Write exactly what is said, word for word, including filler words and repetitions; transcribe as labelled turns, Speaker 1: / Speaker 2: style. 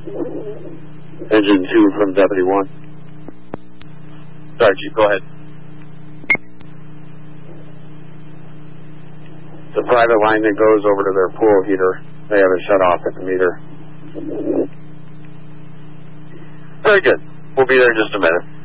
Speaker 1: Engine two from Deputy one. Sorry, Chief, go ahead. The private line that goes over to their pool heater, they have it shut off at the meter. Very good. We'll be there in just a minute.